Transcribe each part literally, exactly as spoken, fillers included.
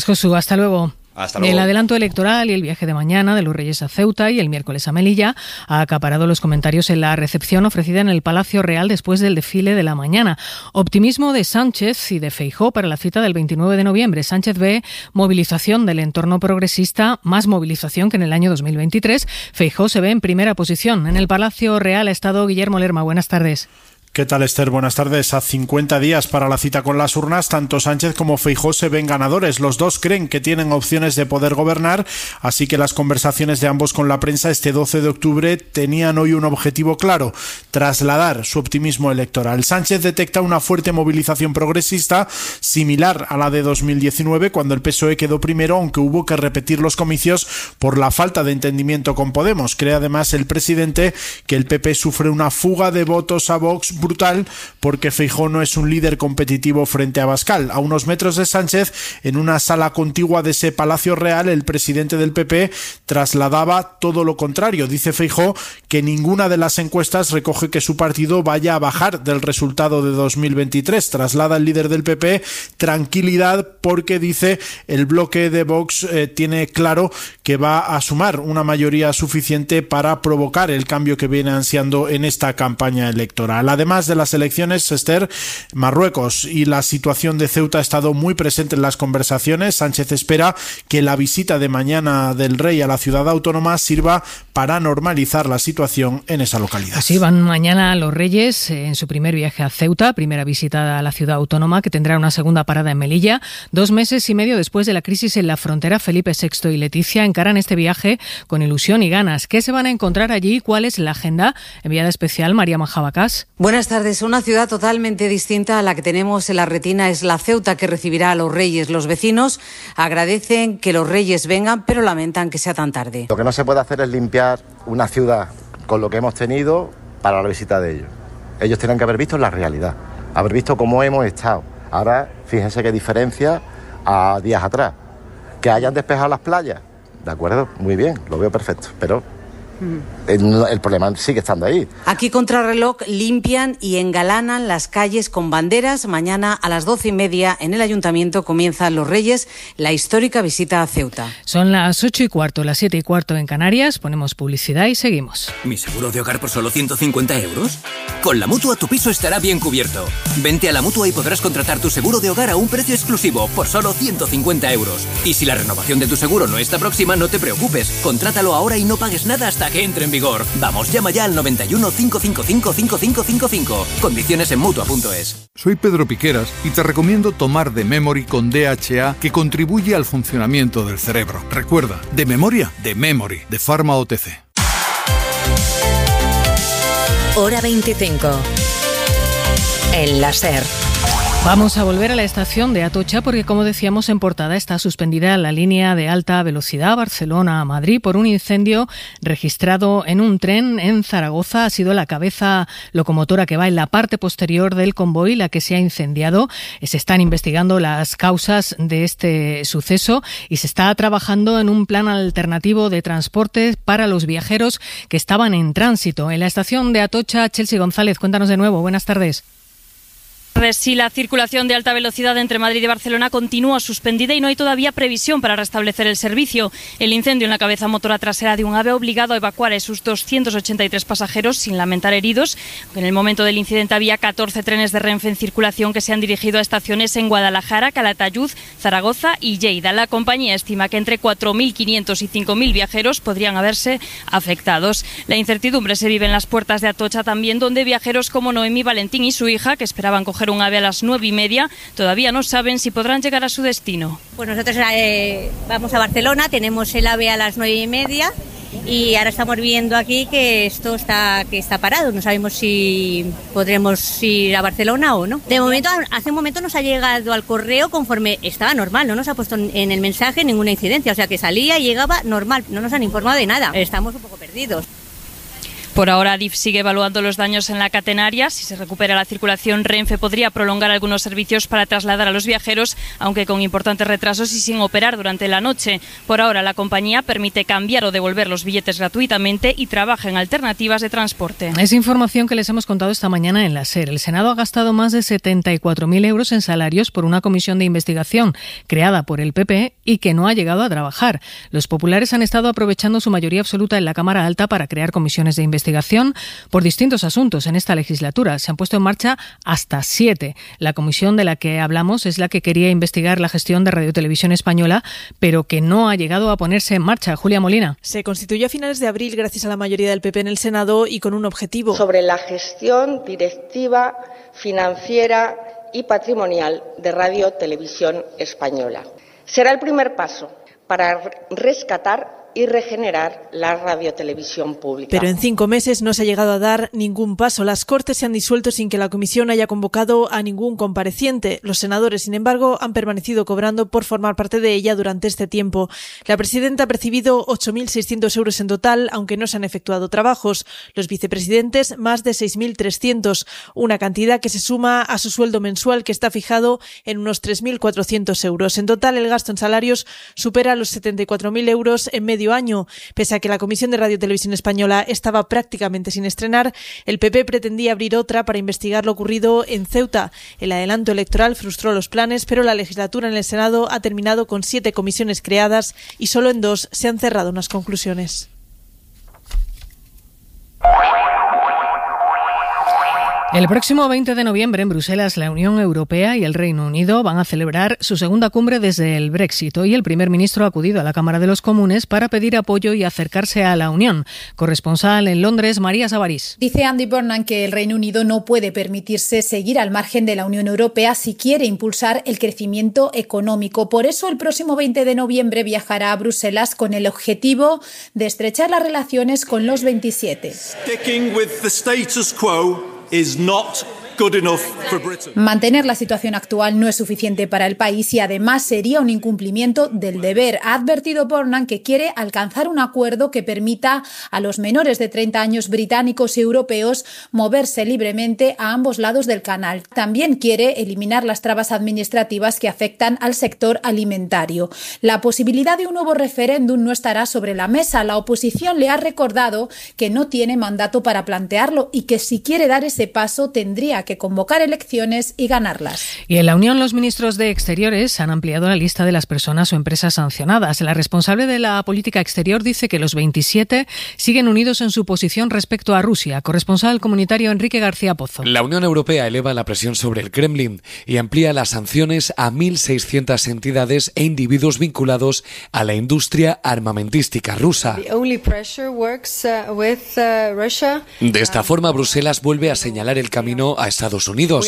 Josu, hasta luego. Hasta luego. El adelanto electoral y el viaje de mañana de los Reyes a Ceuta y el miércoles a Melilla ha acaparado los comentarios en la recepción ofrecida en el Palacio Real después del desfile de la mañana. Optimismo de Sánchez y de Feijóo para la cita del veintinueve de noviembre. Sánchez ve movilización del entorno progresista, más movilización que en el año dos mil veintitrés. Feijóo se ve en primera posición. En el Palacio Real ha estado Guillermo Lerma. Buenas tardes. ¿Qué tal, Esther? Buenas tardes. A cincuenta días para la cita con las urnas, tanto Sánchez como Feijóo se ven ganadores. Los dos creen que tienen opciones de poder gobernar, así que las conversaciones de ambos con la prensa este doce de octubre tenían hoy un objetivo claro: trasladar su optimismo electoral. Sánchez detecta una fuerte movilización progresista, similar a la de dos mil diecinueve, cuando el P S O E quedó primero, aunque hubo que repetir los comicios por la falta de entendimiento con Podemos. Cree además el presidente que el P P sufre una fuga de votos a Vox brutal porque Feijóo no es un líder competitivo frente a Abascal. A unos metros de Sánchez, en una sala contigua de ese Palacio Real, el presidente del P P trasladaba todo lo contrario. Dice Feijóo que ninguna de las encuestas recoge que su partido vaya a bajar del resultado de dos mil veintitrés. Traslada el líder del P P tranquilidad porque, dice, el bloque de Vox eh, tiene claro que va a sumar una mayoría suficiente para provocar el cambio que viene ansiando en esta campaña electoral. Además de las elecciones, Esther, Marruecos y la situación de Ceuta ha estado muy presente en las conversaciones. Sánchez espera que la visita de mañana del rey a la ciudad autónoma sirva para normalizar la situación en esa localidad. Así van mañana los Reyes en su primer viaje a Ceuta, primera visita a la ciudad autónoma, que tendrá una segunda parada en Melilla. Dos meses y medio después de la crisis en la frontera, Felipe sexto y Leticia encaran este viaje con ilusión y ganas. ¿Qué se van a encontrar allí? ¿Cuál es la agenda? Enviada especial, María Majabacás. Buenas tardes. Una ciudad totalmente distinta a la que tenemos en la retina es la Ceuta, que recibirá a los Reyes. Los vecinos agradecen que los Reyes vengan, pero lamentan que sea tan tarde. Lo que no se puede hacer es limpiar una ciudad con lo que hemos tenido para la visita de ellos. Ellos tienen que haber visto la realidad, haber visto cómo hemos estado. Ahora, fíjense qué diferencia a días atrás. Que hayan despejado las playas, de acuerdo, muy bien, lo veo perfecto, pero El, el problema sigue estando ahí. Aquí, contrarreloj, limpian y engalanan las calles con banderas. Mañana a las doce y media en el Ayuntamiento comienzan los Reyes, la histórica visita a Ceuta. Son las ocho y cuarto, las siete y cuarto en Canarias. Ponemos publicidad y seguimos. ¿Mi seguro de hogar por solo ciento cincuenta euros? Con la Mutua tu piso estará bien cubierto. Vente a la Mutua y podrás contratar tu seguro de hogar a un precio exclusivo por solo ciento cincuenta euros. Y si la renovación de tu seguro no está próxima, no te preocupes. Contrátalo ahora y no pagues nada hasta que entre en vigor. Vamos, llama ya al noventa y uno, cinco cinco cinco, cinco cinco cinco cinco. Condiciones en Mutua punto es. Soy Pedro Piqueras y te recomiendo tomar The Memory con D H A, que contribuye al funcionamiento del cerebro. Recuerda, de memoria, de Memory, de Pharma O T C. Hora veinticinco. El láser. Vamos a volver a la estación de Atocha porque, como decíamos en portada, está suspendida la línea de alta velocidad Barcelona a Madrid por un incendio registrado en un tren en Zaragoza. Ha sido la cabeza locomotora que va en la parte posterior del convoy la que se ha incendiado. Se están investigando las causas de este suceso y se está trabajando en un plan alternativo de transporte para los viajeros que estaban en tránsito. En la estación de Atocha, Chelsea González, cuéntanos de nuevo. Buenas tardes. Sí, la circulación de alta velocidad entre Madrid y Barcelona continúa suspendida y no hay todavía previsión para restablecer el servicio. El incendio en la cabeza motora trasera de un AVE ha obligado a evacuar a sus doscientos ochenta y tres pasajeros sin lamentar heridos. En el momento del incidente había catorce trenes de Renfe en circulación que se han dirigido a estaciones en Guadalajara, Calatayud, Zaragoza y Lleida. La compañía estima que entre cuatro mil quinientos y cinco mil viajeros podrían haberse afectados. La incertidumbre se vive en las puertas de Atocha también, donde viajeros como Noemí Valentín y su hija, que esperaban coger un AVE a las nueve y media, todavía no saben si podrán llegar a su destino. Pues nosotros eh, vamos a Barcelona, tenemos el AVE a las nueve y media y ahora estamos viendo aquí que esto está que está parado. No sabemos si podremos ir a Barcelona o no. De momento, hace un momento nos ha llegado al correo conforme estaba normal, no nos ha puesto en el mensaje ninguna incidencia, o sea que salía y llegaba normal, no nos han informado de nada. Estamos un poco perdidos. Por ahora, Adif sigue evaluando los daños en la catenaria. Si se recupera la circulación, Renfe podría prolongar algunos servicios para trasladar a los viajeros, aunque con importantes retrasos y sin operar durante la noche. Por ahora, la compañía permite cambiar o devolver los billetes gratuitamente y trabaja en alternativas de transporte. Es información que les hemos contado esta mañana en la SER. El Senado ha gastado más de setenta y cuatro mil euros en salarios por una comisión de investigación creada por el P P y que no ha llegado a trabajar. Los populares han estado aprovechando su mayoría absoluta en la Cámara Alta para crear comisiones de investigación investigación por distintos asuntos en esta legislatura. Se han puesto en marcha hasta siete. La comisión de la que hablamos es la que quería investigar la gestión de Radio Televisión Española, pero que no ha llegado a ponerse en marcha. Julia Molina. Se constituyó a finales de abril gracias a la mayoría del P P en el Senado y con un objetivo. Sobre la gestión directiva, financiera y patrimonial de Radio Televisión Española. Será el primer paso para rescatar y regenerar la radiotelevisión pública. Pero en cinco meses no se ha llegado a dar ningún paso. Las Cortes se han disuelto sin que la comisión haya convocado a ningún compareciente. Los senadores, sin embargo, han permanecido cobrando por formar parte de ella durante este tiempo. La presidenta ha percibido ocho mil seiscientos euros en total, aunque no se han efectuado trabajos. Los vicepresidentes, más de seis mil trescientos, una cantidad que se suma a su sueldo mensual, que está fijado en unos tres mil cuatrocientos euros. En total, el gasto en salarios supera los setenta y cuatro mil euros en medio año. Pese a que la Comisión de Radio Televisión Española estaba prácticamente sin estrenar, el P P pretendía abrir otra para investigar lo ocurrido en Ceuta. El adelanto electoral frustró los planes, pero la legislatura en el Senado ha terminado con siete comisiones creadas y solo en dos se han cerrado unas conclusiones. El próximo veinte de noviembre en Bruselas, la Unión Europea y el Reino Unido van a celebrar su segunda cumbre desde el Brexit. Hoy el primer ministro ha acudido a la Cámara de los Comunes para pedir apoyo y acercarse a la Unión. Corresponsal en Londres, María Savarís. Dice Andy Burnham que el Reino Unido no puede permitirse seguir al margen de la Unión Europea si quiere impulsar el crecimiento económico. Por eso el próximo veinte de noviembre viajará a Bruselas con el objetivo de estrechar las relaciones con los veintisiete. Sticking with the status quo is not good enough for Britain. Mantener la situación actual no es suficiente para el país y además sería un incumplimiento del deber. Ha advertido Burnham que quiere alcanzar un acuerdo que permita a los menores de treinta años británicos y europeos moverse libremente a ambos lados del canal. También quiere eliminar las trabas administrativas que afectan al sector alimentario. La posibilidad de un nuevo referéndum no estará sobre la mesa. La oposición le ha recordado que no tiene mandato para plantearlo y que si quiere dar ese paso tendría que convocar elecciones y ganarlas. Y en la Unión, los ministros de Exteriores han ampliado la lista de las personas o empresas sancionadas. La responsable de la política exterior dice que los veintisiete siguen unidos en su posición respecto a Rusia. Corresponsal comunitario Enrique García Pozo. La Unión Europea eleva la presión sobre el Kremlin y amplía las sanciones a mil seiscientas entidades e individuos vinculados a la industria armamentística rusa. De esta forma, Bruselas vuelve a señalar el camino a Estados Unidos.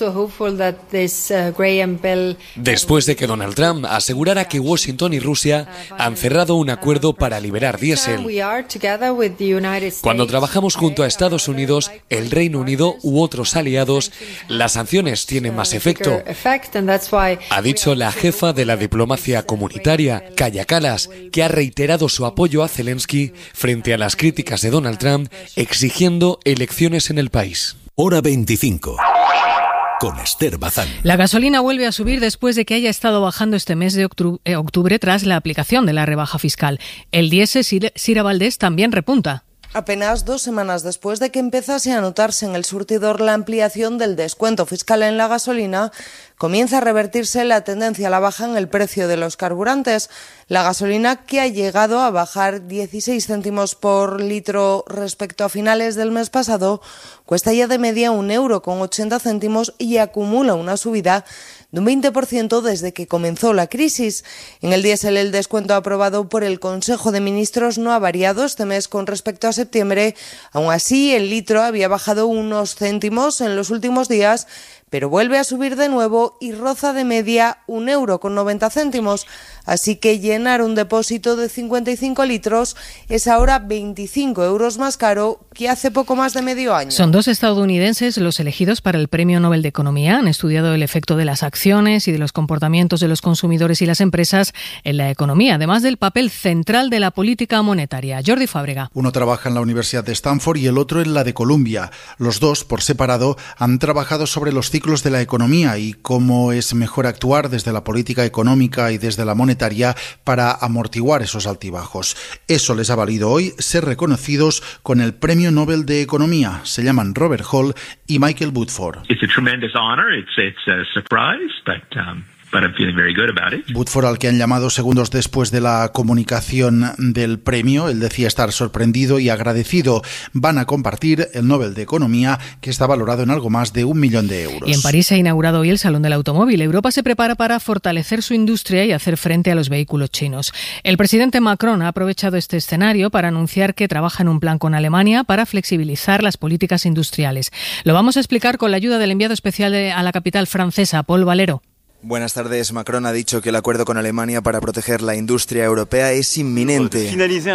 Después de que Donald Trump asegurara que Washington y Rusia han cerrado un acuerdo para liberar diésel. Cuando trabajamos junto a Estados Unidos, el Reino Unido u otros aliados, las sanciones tienen más efecto, ha dicho la jefa de la diplomacia comunitaria, Kaja Kallas, que ha reiterado su apoyo a Zelensky frente a las críticas de Donald Trump, exigiendo elecciones en el país. Hora veinticinco. Con Esther Bazán. La gasolina vuelve a subir después de que haya estado bajando este mes de octubre tras la aplicación de la rebaja fiscal. El diésel Sira Valdés también repunta. Apenas dos semanas después de que empezase a notarse en el surtidor la ampliación del descuento fiscal en la gasolina, comienza a revertirse la tendencia a la baja en el precio de los carburantes. La gasolina, que ha llegado a bajar dieciséis céntimos por litro respecto a finales del mes pasado, cuesta ya de media un euro con ochenta céntimos y acumula una subida de un veinte por ciento desde que comenzó la crisis. En el diésel, el descuento aprobado por el Consejo de Ministros no ha variado este mes con respecto a septiembre. Aún así, el litro había bajado unos céntimos en los últimos días, pero vuelve a subir de nuevo y roza de media un euro con noventa céntimos. Así que llenar un depósito de cincuenta y cinco litros es ahora veinticinco euros más caro que hace poco más de medio año. Son dos estadounidenses los elegidos para el Premio Nobel de Economía. Han estudiado el efecto de las acciones y de los comportamientos de los consumidores y las empresas en la economía, además del papel central de la política monetaria. Jordi Fábrega. Uno trabaja en la Universidad de Stanford y el otro en la de Columbia. Los dos, por separado, han trabajado sobre los ciclos de la economía y cómo es mejor actuar desde la política económica y desde la monetaria para amortiguar esos altibajos. Eso les ha valido hoy ser reconocidos con el Premio Nobel de Economía. Se llaman Robert Hall y Michael Woodford. It's a tremendous honor. It's it's a surprise, but um... but I'm feeling very good about it. Woodford, al que han llamado segundos después de la comunicación del premio, él decía estar sorprendido y agradecido. Van a compartir el Nobel de Economía, que está valorado en algo más de un millón de euros. Y en París se ha inaugurado hoy el Salón del Automóvil. Europa se prepara para fortalecer su industria y hacer frente a los vehículos chinos. El presidente Macron ha aprovechado este escenario para anunciar que trabaja en un plan con Alemania para flexibilizar las políticas industriales. Lo vamos a explicar con la ayuda del enviado especial a la capital francesa, Paul Valero. Buenas tardes. Macron ha dicho que el acuerdo con Alemania para proteger la industria europea es inminente.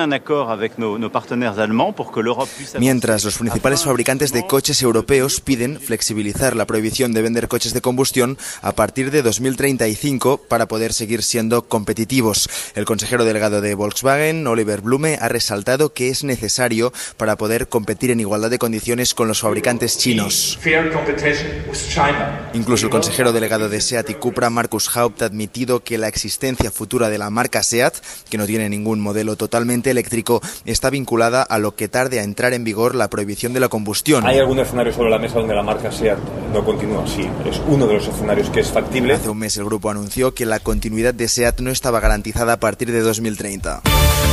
Mientras los principales fabricantes de coches europeos piden flexibilizar la prohibición de vender coches de combustión a partir de dos mil treinta y cinco para poder seguir siendo competitivos. El consejero delegado de Volkswagen, Oliver Blume, ha resaltado que es necesario para poder competir en igualdad de condiciones con los fabricantes chinos. Incluso el consejero delegado de SEAT y Cupra, Markus Haupt, ha admitido que la existencia futura de la marca SEAT, que no tiene ningún modelo totalmente eléctrico, está vinculada a lo que tarde a entrar en vigor la prohibición de la combustión. ¿Hay algún escenario sobre la mesa donde la marca SEAT no continúa? Sí, es uno de los escenarios que es factible. Hace un mes el grupo anunció que la continuidad de SEAT no estaba garantizada a partir de dos mil treinta.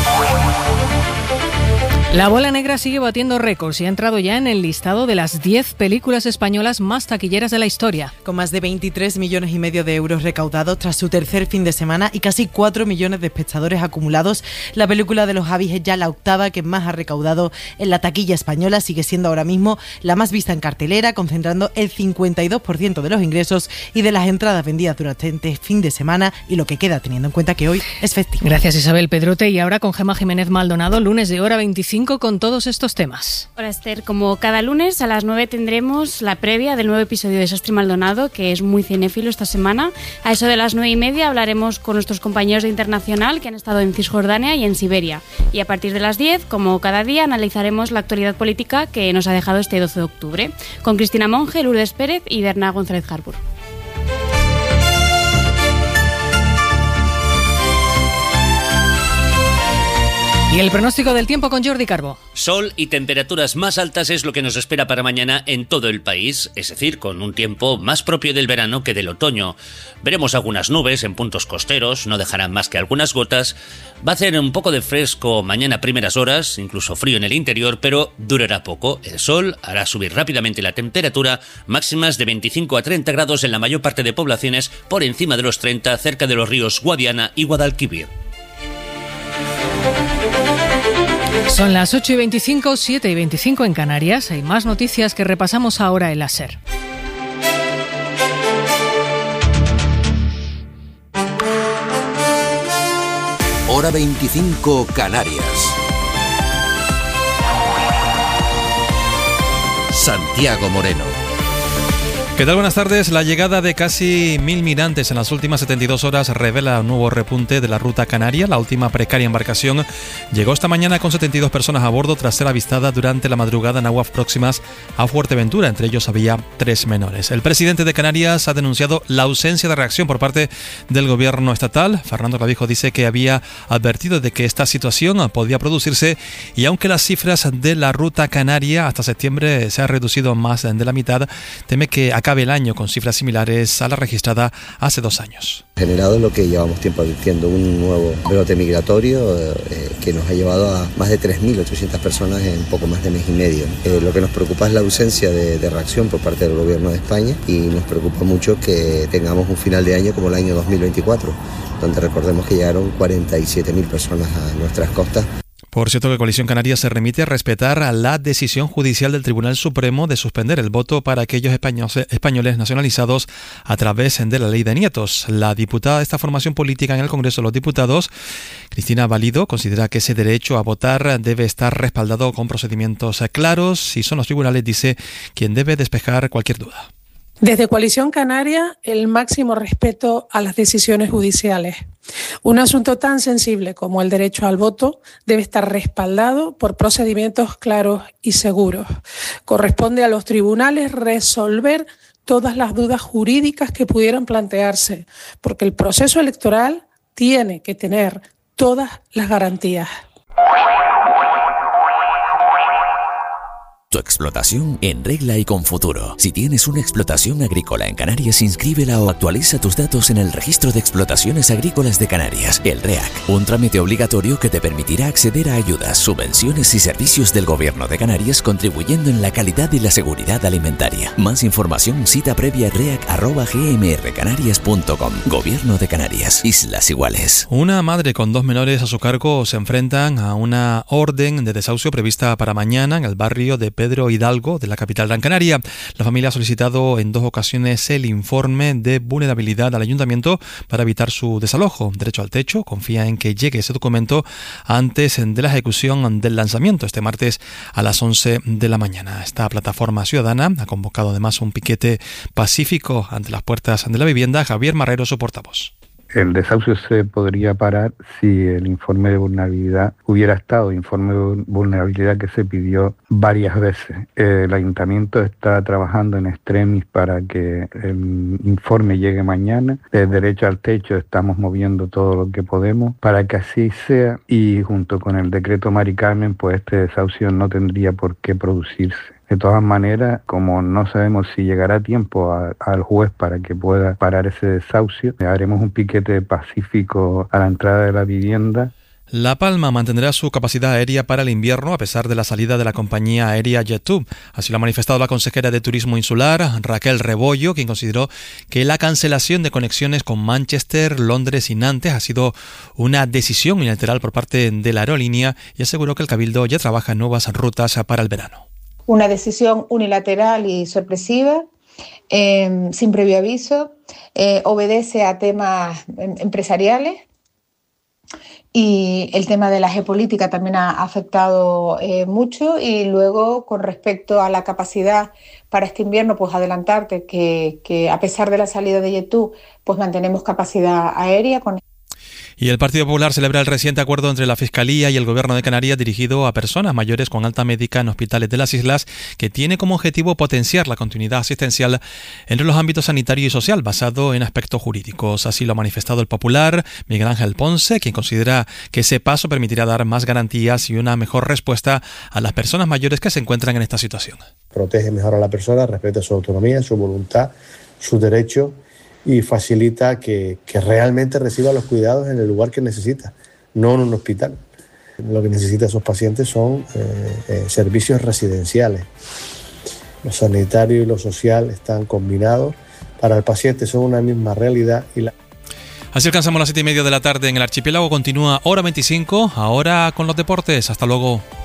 La bola negra sigue batiendo récords y ha entrado ya en el listado de las diez películas españolas más taquilleras de la historia. Con más de veintitrés millones y medio de euros recaudados tras su tercer fin de semana y casi cuatro millones de espectadores acumulados, la película de los Javis es ya la octava que más ha recaudado en la taquilla española. Sigue siendo ahora mismo la más vista en cartelera, concentrando el cincuenta y dos por ciento de los ingresos y de las entradas vendidas durante este fin de semana y lo que queda, teniendo en cuenta que hoy es festivo. Gracias, Isabel Pedrote. Y ahora con Gemma Jiménez Maldonado, lunes de hora veinticinco con todos estos temas. Hola Esther, como cada lunes a las nueve tendremos la previa del nuevo episodio de Sastre Maldonado, que es muy cinéfilo esta semana. A eso de las nueve y media hablaremos con nuestros compañeros de Internacional que han estado en Cisjordania y en Siberia. Y a partir de las diez, como cada día, analizaremos la actualidad política que nos ha dejado este doce de octubre, con Cristina Monge, Lourdes Pérez y Berna González Harbour. Y el pronóstico del tiempo con Jordi Carbo. Sol y temperaturas más altas es lo que nos espera para mañana en todo el país, es decir, con un tiempo más propio del verano que del otoño. Veremos algunas nubes en puntos costeros, no dejarán más que algunas gotas. Va a hacer un poco de fresco mañana a primeras horas, incluso frío en el interior, pero durará poco. El sol hará subir rápidamente la temperatura, máximas de veinticinco a treinta grados en la mayor parte de poblaciones, por encima de los treinta cerca de los ríos Guadiana y Guadalquivir. Son las ocho y veinticinco, siete y veinticinco en Canarias. Hay más noticias que repasamos ahora en la SER. Hora veinticinco, Canarias. Santiago Moreno. ¿Qué tal? Buenas tardes. La llegada de casi mil migrantes en las últimas setenta y dos horas revela un nuevo repunte de la ruta canaria. La última precaria embarcación llegó esta mañana con setenta y dos personas a bordo tras ser avistada durante la madrugada en aguas próximas a Fuerteventura. Entre ellos había tres menores. El presidente de Canarias ha denunciado la ausencia de reacción por parte del gobierno estatal. Fernando Clavijo dice que había advertido de que esta situación podía producirse y aunque las cifras de la ruta canaria hasta septiembre se han reducido más de la mitad, teme que acabe el año con cifras similares a la registrada hace dos años. Generado lo que llevamos tiempo advirtiendo, un nuevo brote migratorio eh, que nos ha llevado a más de tres mil ochocientas personas en poco más de mes y medio. Eh, lo que nos preocupa es la ausencia de, de reacción por parte del gobierno de España y nos preocupa mucho que tengamos un final de año como el año dos mil veinticuatro, donde recordemos que llegaron cuarenta y siete mil personas a nuestras costas. Por cierto, que Coalición Canaria se remite a respetar a la decisión judicial del Tribunal Supremo de suspender el voto para aquellos españoles nacionalizados a través de la ley de nietos. La diputada de esta formación política en el Congreso de los Diputados, Cristina Valido, considera que ese derecho a votar debe estar respaldado con procedimientos claros y son los tribunales, dice, quien debe despejar cualquier duda. Desde Coalición Canaria, el máximo respeto a las decisiones judiciales. Un asunto tan sensible como el derecho al voto debe estar respaldado por procedimientos claros y seguros. Corresponde a los tribunales resolver todas las dudas jurídicas que pudieran plantearse, porque el proceso electoral tiene que tener todas las garantías. Tu explotación en regla y con futuro. Si tienes una explotación agrícola en Canarias, inscríbela o actualiza tus datos en el Registro de Explotaciones Agrícolas de Canarias, el REAC. Un trámite obligatorio que te permitirá acceder a ayudas, subvenciones y servicios del Gobierno de Canarias, contribuyendo en la calidad y la seguridad alimentaria. Más información, cita previa reac arroba g m r canarias punto com. Gobierno de Canarias, Islas Iguales. Una madre con dos menores a su cargo se enfrentan a una orden de desahucio prevista para mañana en el barrio de Pedro Hidalgo de la capital Gran Canaria. La familia ha solicitado en dos ocasiones el informe de vulnerabilidad al ayuntamiento para evitar su desalojo. Derecho al Techo confía en que llegue ese documento antes de la ejecución del lanzamiento este martes a las once de la mañana. Esta plataforma ciudadana ha convocado además un piquete pacífico ante las puertas de la vivienda. Javier Marrero, su portavoz. El desahucio se podría parar si el informe de vulnerabilidad hubiera estado, informe de vulnerabilidad que se pidió varias veces. El ayuntamiento está trabajando en extremis para que el informe llegue mañana. Desde Derecho al Techo estamos moviendo todo lo que podemos para que así sea, y junto con el decreto Mari Carmen, pues este desahucio no tendría por qué producirse. De todas maneras, como no sabemos si llegará tiempo a, al juez para que pueda parar ese desahucio, haremos un piquete pacífico a la entrada de la vivienda. La Palma mantendrá su capacidad aérea para el invierno a pesar de la salida de la compañía aérea JetTube. Así lo ha manifestado la consejera de Turismo Insular, Raquel Rebollo, quien consideró que la cancelación de conexiones con Manchester, Londres y Nantes ha sido una decisión unilateral por parte de la aerolínea, y aseguró que el Cabildo ya trabaja en nuevas rutas para el verano. Una decisión unilateral y sorpresiva, eh, sin previo aviso, eh, obedece a temas empresariales, y el tema de la geopolítica también ha afectado eh, mucho. Y luego, con respecto a la capacidad para este invierno, pues adelantarte que, que a pesar de la salida de JetTube, pues mantenemos capacidad aérea con. Y el Partido Popular celebra el reciente acuerdo entre la Fiscalía y el Gobierno de Canarias dirigido a personas mayores con alta médica en hospitales de las islas, que tiene como objetivo potenciar la continuidad asistencial entre los ámbitos sanitario y social, basado en aspectos jurídicos. Así lo ha manifestado el Popular, Miguel Ángel Ponce, quien considera que ese paso permitirá dar más garantías y una mejor respuesta a las personas mayores que se encuentran en esta situación. Protege mejor a la persona, respeta su autonomía, su voluntad, sus derechos, y facilita que, que realmente reciba los cuidados en el lugar que necesita, no en un hospital. Lo que necesitan esos pacientes son eh, eh, servicios residenciales. Lo sanitario y lo social están combinados. Para el paciente son una misma realidad. Y la... Así alcanzamos las siete y media de la tarde en el archipiélago. Continúa Hora veinticinco, ahora con los deportes. Hasta luego.